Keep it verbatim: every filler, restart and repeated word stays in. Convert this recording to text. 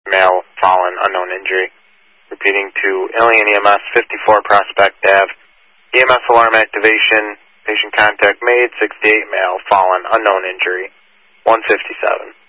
male, fallen, unknown injury. Repeating to Alien E M S, fifty-four Prospect Ave. E M S alarm activation, patient contact made, sixty-eight male, fallen, unknown injury, one fifty-seven.